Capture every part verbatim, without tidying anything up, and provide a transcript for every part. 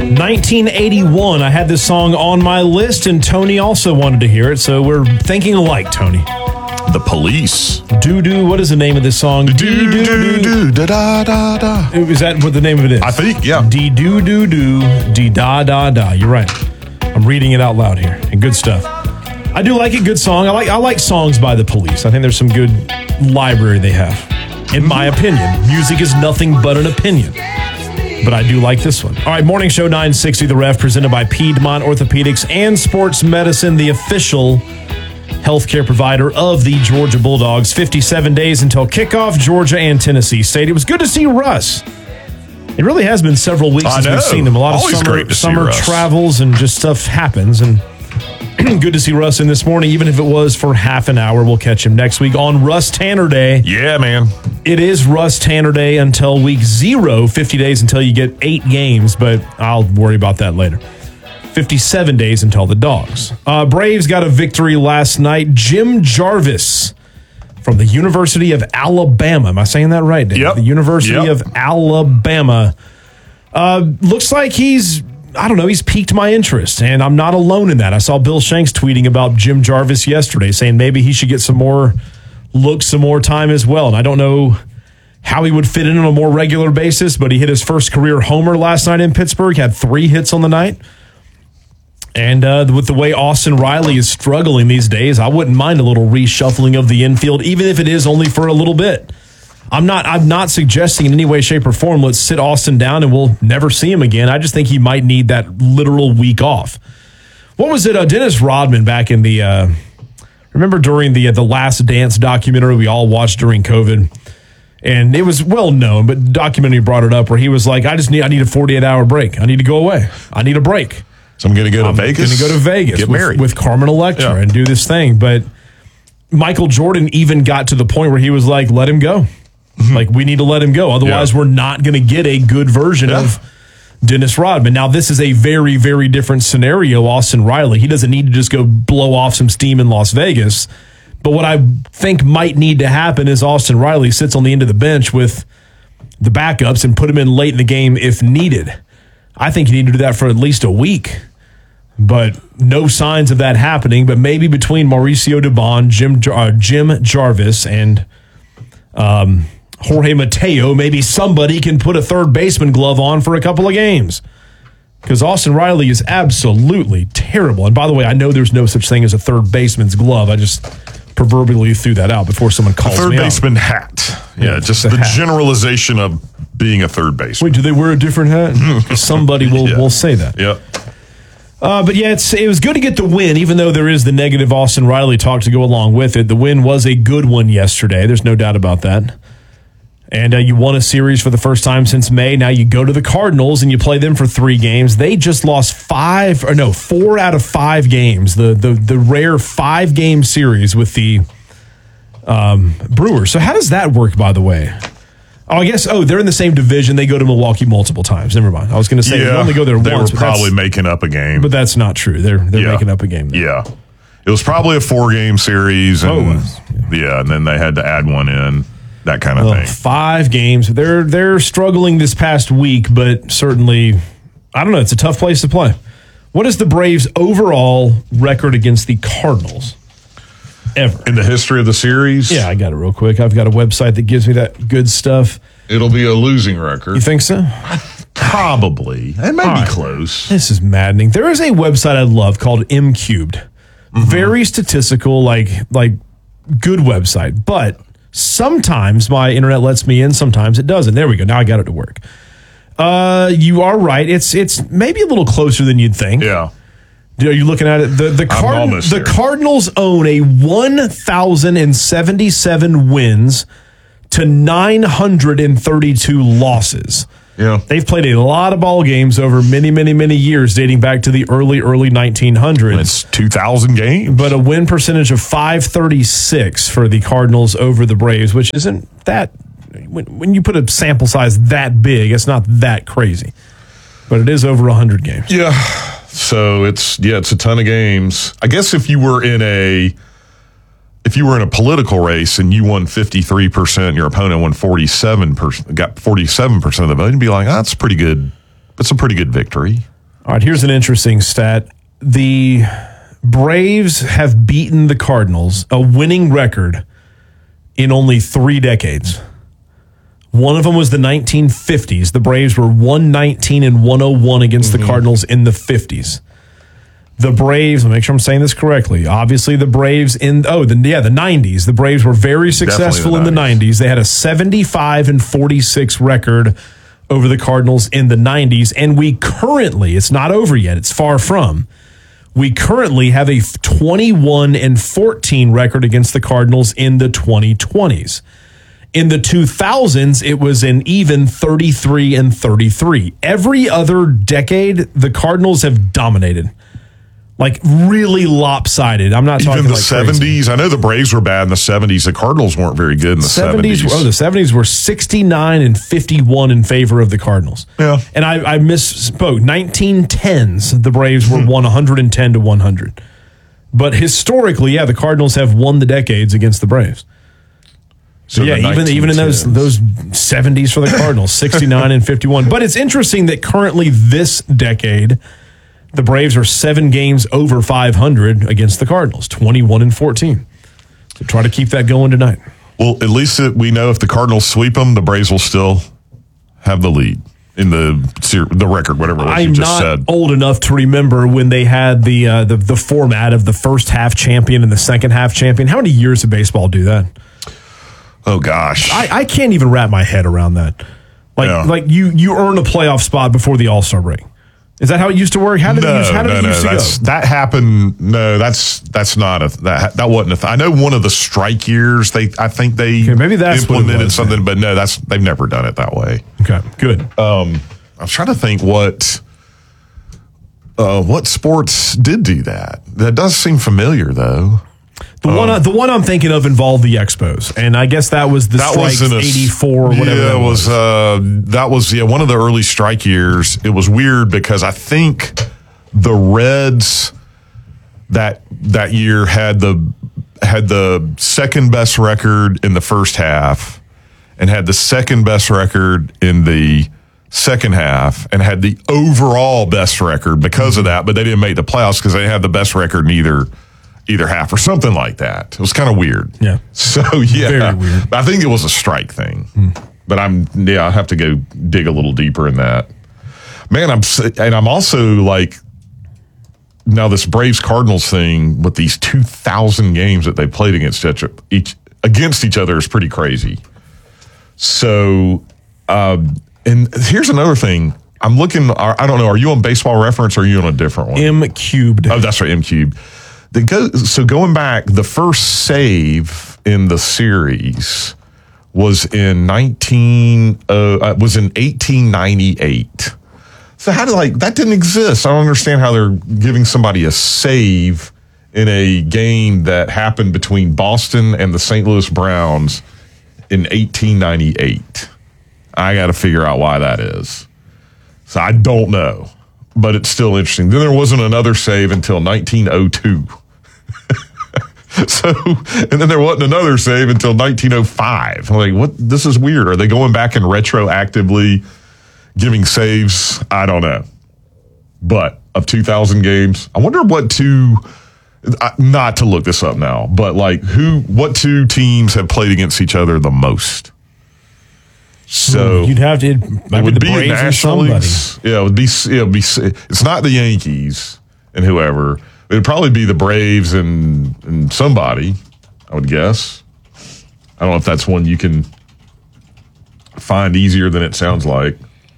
nineteen eighty-one, I had this song on my list, and Tony also wanted to hear it, so we're thinking alike, Tony. The Police. Doo-doo, what is the name of this song? Doo-doo-doo-doo, da-da-da-da. Is that what the name of it is? I think, yeah. Dee-doo-doo-doo, dee-da-da-da. You're right. I'm reading it out loud here, and good stuff. I do like it, good song. I like I like songs by The Police. I think there's some good library they have, in my opinion. Music is nothing but an opinion. But I do like this one. All right, Morning Show nine sixty, The Ref, presented by Piedmont Orthopedics and Sports Medicine, the official healthcare provider of the Georgia Bulldogs. fifty-seven days until kickoff, Georgia and Tennessee State. It was good to see Russ. It really has been several weeks since we've seen them. A lot of Always summer, summer travels and just stuff happens. And good to see Russ in this morning, even if it was for half an hour. We'll catch him next week on Russ Tanner Day. Yeah, man. It is Russ Tanner Day until week zero, fifty days until you get eight games, but I'll worry about that later. fifty-seven days until the Dogs. Uh, Braves got a victory last night. Jim Jarvis from the University of Alabama. Am I saying that right, Dave? Yep. The University Yep. of Alabama. Uh, looks like he's, I don't know, he's piqued my interest, and I'm not alone in that. I saw Bill Shanks tweeting about Jim Jarvis yesterday, saying maybe he should get some more looks, some more time as well. And I don't know how he would fit in on a more regular basis, but he hit his first career homer last night in Pittsburgh, had three hits on the night. And uh, with the way Austin Riley is struggling these days, I wouldn't mind a little reshuffling of the infield, even if it is only for a little bit. I'm not I'm not suggesting in any way, shape, or form, let's sit Austin down and we'll never see him again. I just think he might need that literal week off. What was it? Uh, Dennis Rodman back in the, uh, remember during the, uh, the Last Dance documentary we all watched during COVID? And it was well known, but the documentary brought it up where he was like, I just need I need a forty-eight hour break. I need to go away. I need a break. So I'm going to go to I'm Vegas. going to go to Vegas Get with, married. with Carmen Electra Yeah. and do this thing. But Michael Jordan even got to the point where he was like, let him go. Mm-hmm. Like, we need to let him go. Otherwise, yeah. we're not going to get a good version yeah. of Dennis Rodman. Now, this is a very, very different scenario, Austin Riley. He doesn't need to just go blow off some steam in Las Vegas. But what I think might need to happen is Austin Riley sits on the end of the bench with the backups and put him in late in the game if needed. I think you need to do that for at least a week. But no signs of that happening. But maybe between Mauricio Dubon, Jim uh, Jim Jarvis, and um, Jorge Mateo, maybe somebody can put a third baseman glove on for a couple of games. Because Austin Riley is absolutely terrible. And by the way, I know there's no such thing as a third baseman's glove. I just proverbially threw that out before someone calls third me out. baseman hat. Yeah, just the the hat. generalization of being a third baseman. Wait, do they wear a different hat? Somebody will, Yeah. will say that. Yep. Uh, but yeah, it's, it was good to get the win, even though there is the negative Austin Riley talk to go along with it. The win was a good one yesterday. There's no doubt about that. And uh, you won a series for the first time since May. Now you go to the Cardinals and you play them for three games. They just lost five, or no, four out of five games. The the the rare five game series with the um, Brewers. So how does that work, by the way? Oh, I guess, oh, they're in the same division. They go to Milwaukee multiple times. Never mind. I was going to say Yeah, they only go there they once. were but probably that's- making up a game. But that's not true. They're they're Yeah. making up a game there. Yeah. It was probably a four-game series. And, Oh, it was. Yeah, and then they had to add one in, that kind of Well, thing. five games. They're they're struggling this past week, but certainly, I don't know. It's a tough place to play. What is the Braves' overall record against the Cardinals ever? In the history of the series, Yeah, I got it real quick. I've got a website that gives me that good stuff. it'll be a losing record. You think so? Probably. It may All be right. close. This is maddening. There is a website I love called M Cubed. Mm-hmm. Very statistical, like like good website. But sometimes my internet lets me in, sometimes it doesn't. There we go. Now I got it to work. Uh, you are right. It's it's maybe a little closer than you'd think. Yeah. Are you looking at it? The the, Card- almost the there. Cardinals own a one thousand seventy-seven wins to nine hundred thirty-two losses. Yeah. They've played a lot of ball games over many, many, many years, dating back to the early, early nineteen hundreds. It's two thousand games. But a win percentage of five thirty-six for the Cardinals over the Braves, which isn't that, when, when you put a sample size that big, it's not that crazy. But it is over one hundred games. Yeah. So it's, yeah, it's a ton of games. I guess if you were in a, if you were in a political race and you won fifty-three percent, your opponent won forty-seven percent, got forty-seven percent of the vote, you'd be like, oh, that's pretty good. That's a pretty good victory. All right, here's an interesting stat. The Braves have beaten the Cardinals, a winning record, in only three decades. One of them was the nineteen fifties. The Braves were one nineteen and one oh one against mm-hmm. the Cardinals in the fifties. The Braves, let me make sure I'm saying this correctly. Obviously, the Braves in, oh, the, yeah, the nineties. The Braves were very successful the in the nineties. They had a seventy-five and forty-six record over the Cardinals in the nineties. And we currently, it's not over yet, it's far from, we currently have a twenty-one and fourteen record against the Cardinals in the twenty twenties. In the two thousands, it was an even thirty-three and thirty-three. Every other decade, the Cardinals have dominated. Like, really lopsided. I'm not talking Even the like seventies. Crazy. I know the Braves were bad in the seventies. The Cardinals weren't very good in the seventies. Oh, the seventies were sixty-nine and fifty-one in favor of the Cardinals. Yeah. And I, I misspoke. nineteen tens, the Braves were won one ten to one hundred. But historically, yeah, the Cardinals have won the decades against the Braves. So, yeah, even even in those those seventies for the Cardinals, sixty-nine and fifty-one. But it's interesting that currently this decade, the Braves are seven games over five hundred against the Cardinals, twenty-one and fourteen. So try to keep that going tonight. Well, at least we know if the Cardinals sweep them, the Braves will still have the lead in the the record, whatever it was I'm you just not said. old enough to remember when they had the, uh, the the format of the first half champion and the second half champion. How many years did baseball do that? Oh, gosh. I, I can't even wrap my head around that. Like Yeah. like you you earn a playoff spot before the All-Star break. Is that how it used to work? How did no, it, use, how did no, it no, used to that's, go? that happened. No, that's that's not a that that wasn't a th- I know one of the strike years they I think they Okay, maybe that's what it implemented was, something, then. but no, that's they've never done it that way. Okay, good. Um, I was trying to think what uh, what sports did do that. That does seem familiar though. The um, one, the one I'm thinking of involved the Expos, and I guess that was the That strikes was in a, eighty-four or whatever. Yeah, that it was. Uh, that was yeah one of the early strike years. It was weird because I think the Reds that that year had the had the second best record in the first half, and had the second best record in the second half, and had the overall best record because of that. But they didn't make the playoffs because they had the best record in either. either half or something like that. It was kind of weird. Yeah. So, yeah. Very weird. I think it was a strike thing. Hmm. But I'm, yeah, I'll have to go dig a little deeper in that. Man, I'm, and I'm also like, now this Braves Cardinals thing with these two thousand games that they played against each, against each other is pretty crazy. So, um, and here's another thing. I'm looking, I don't know, are you on Baseball Reference or are you on a different one? M cubed. Oh, that's right, M cubed. The go, so going back, the first save in the series was in nineteen uh, was in eighteen ninety-eight. So how did like that didn't exist? I don't understand how they're giving somebody a save in a game that happened between Boston and the Saint Louis Browns in eighteen ninety-eight. I got to figure out why that is. So I don't know, but it's still interesting. Then there wasn't another save until nineteen oh two. So, and then there wasn't another save until nineteen oh five. I'm like, what? This is weird. Are they going back and retroactively giving saves? I don't know. But of two thousand games, I wonder what two, not to look this up now, but like who, what two teams have played against each other the most? So you'd have to, it, it would the be Braves National Leagues. Yeah, it would be, it would be, it's not the Yankees and whoever. It would probably be the Braves and, and somebody, I would guess. I don't know if that's one you can find easier than it sounds like.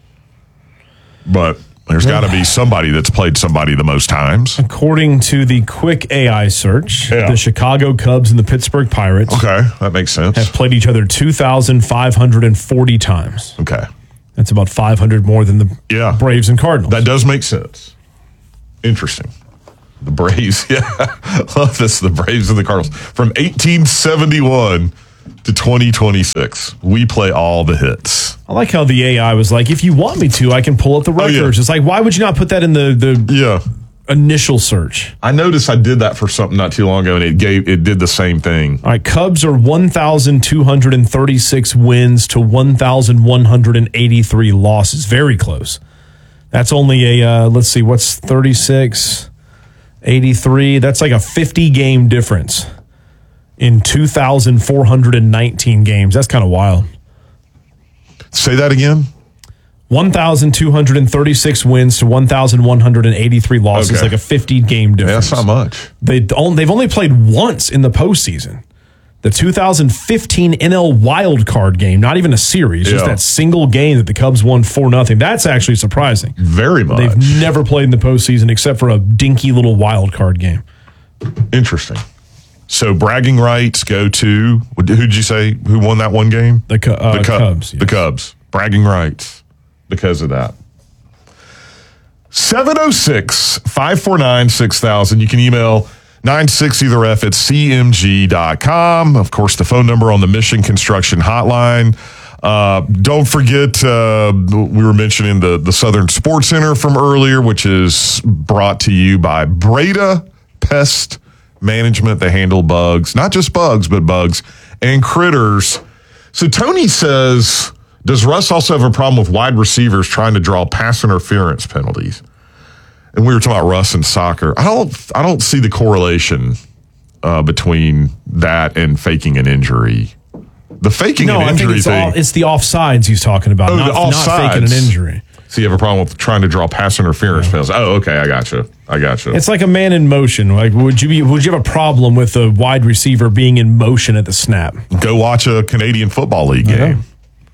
But there's got to be somebody that's played somebody the most times. According to the quick A I search, Yeah. the Chicago Cubs and the Pittsburgh Pirates Okay, that makes sense. have played each other two thousand five hundred forty times. Okay. That's about five hundred more than the Yeah. Braves and Cardinals. That does make sense. Interesting. The Braves, yeah. Love this. The Braves and the Cardinals. From eighteen seventy-one to twenty twenty-six, we play all the hits. I like how the A I was like, if you want me to, I can pull up the records. Oh, yeah. It's like, why would you not put that in the, the Yeah. initial search? I noticed I did that for something not too long ago, and it gave it did the same thing. All right, Cubs are one thousand two hundred thirty-six wins to one thousand one hundred eighty-three losses. Very close. That's only a, uh, let's see, what's thirty-six, eighty-three? That's like a fifty-game difference in two thousand four hundred nineteen games. That's kind of wild. Say that again? one thousand two hundred thirty-six wins to one thousand one hundred eighty-three losses, Okay. like a fifty-game difference. Yeah, that's not much. They, they've only played once in the postseason. The two thousand fifteen N L wild card game, not even a series, just Yeah. that single game that the Cubs won four nothing. That's actually surprising. Very much. They've never played in the postseason except for a dinky little wild card game. Interesting. So bragging rights go to, who'd you say who won that one game? The, Cu- uh, the Cub- Cubs. Yes. The Cubs. Bragging rights because of that. seven oh six, five four nine, six thousand. You can email nine sixty the ref at c m g dot com. Of course, the phone number on the Mission Construction Hotline. Uh, don't forget, uh, we were mentioning the, the Southern Sports Center from earlier, which is brought to you by Breda Pest Management. They handle bugs, not just bugs, but bugs and critters. So Tony says, does Russ also have a problem with wide receivers trying to draw pass interference penalties? And we were talking about Russ and soccer. I don't, I don't see the correlation uh, between that and faking an injury. The faking No, an I think injury it's, thing. all, it's the offsides he's talking about, Oh, not, the not faking an offsides. injury. So you have a problem with trying to draw pass interference penalties? Oh, okay, I got you. I got you. It's like a man in motion. Like, would you be? Would you have a problem with a wide receiver being in motion at the snap? Go watch a Canadian Football League Yeah. game.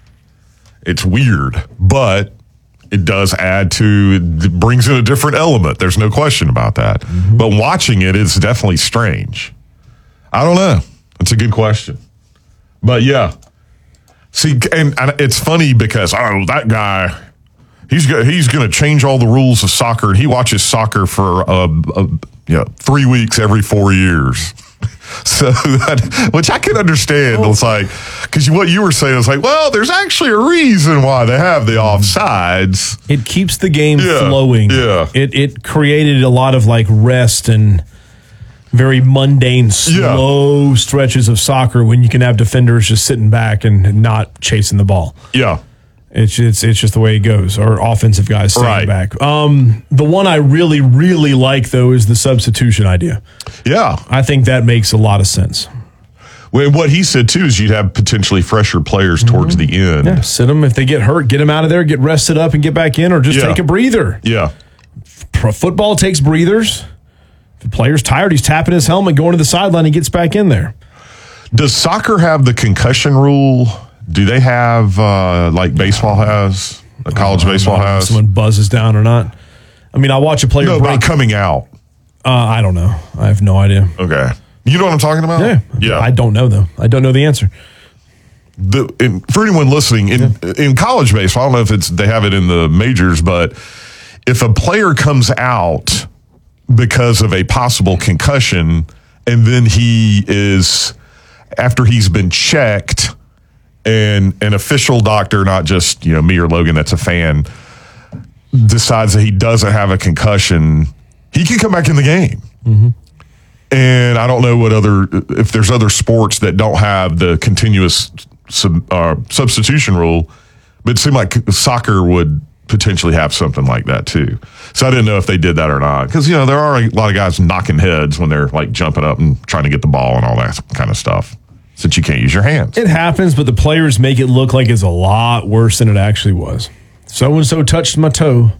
It's weird, but it does add to, it brings in a different element. There's no question about that. Mm-hmm. But watching it is definitely strange. I don't know. It's a good question. But yeah. See, and, and it's funny because, oh, that guy, he's go, he's going to change all the rules of soccer, and he watches soccer for uh, uh, you know, three weeks every four years. So, that, which I can understand. It's like, because what you were saying is like, well, there's actually a reason why they have the offsides. It keeps the game Yeah, flowing. yeah. It it created a lot of like rest and very mundane, slow stretches of soccer when you can have defenders just sitting back and not chasing the ball. Yeah. It's it's it's just the way it goes. Or offensive guys staying Right. back. Um, the one I really really like though is the substitution idea. Yeah. I think that makes a lot of sense. Well, what he said too is you'd have potentially fresher players towards the end. Yeah, sit them if they get hurt, get them out of there, get rested up, and get back in, or just Yeah. take a breather. Yeah. Pro football takes breathers. If the player's tired, he's tapping his helmet, going to the sideline, he gets back in there. Does soccer have the concussion rule? Do they have, uh, like baseball has, uh, college baseball I don't know if has? someone buzzes down or not. I mean, I watch a player No, break. about coming out. Uh, I don't know. I have no idea. Okay. You know what I'm talking about? Yeah, Yeah. I don't know though. I don't know the answer. The, in, for anyone listening, in, in college baseball, I don't know if it's they have it in the majors, but if a player comes out because of a possible concussion and then he is, after he's been checked and an official doctor, not just, you know, me or Logan that's a fan, decides that he doesn't have a concussion, he can come back in the game. Mm-hmm. And I don't know what other, if there's other sports that don't have the continuous sub, uh, substitution rule, but it seemed like soccer would potentially have something like that too. So I didn't know if they did that or not. Because, you know, there are a lot of guys knocking heads when they're like jumping up and trying to get the ball and all that kind of stuff, since you can't use your hands. It happens, but the players make it look like it's a lot worse than it actually was. So-and-so touched my toe.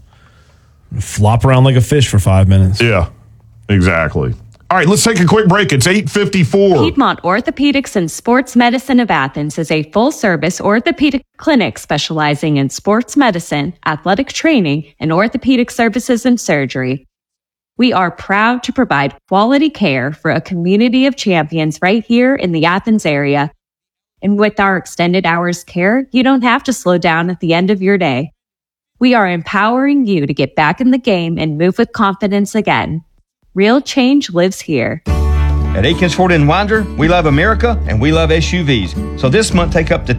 Flop around like a fish for five minutes. Yeah, exactly. All right, let's take a quick break. It's eight fifty-four. Piedmont Orthopedics and Sports Medicine of Athens is a full-service orthopedic clinic specializing in sports medicine, athletic training, and orthopedic services and surgery. We are proud to provide quality care for a community of champions right here in the Athens area. And with our extended hours care, you don't have to slow down at the end of your day. We are empowering you to get back in the game and move with confidence again. Real change lives here. At Akins Ford in Winder, we love America and we love S U Vs. So this month, take up to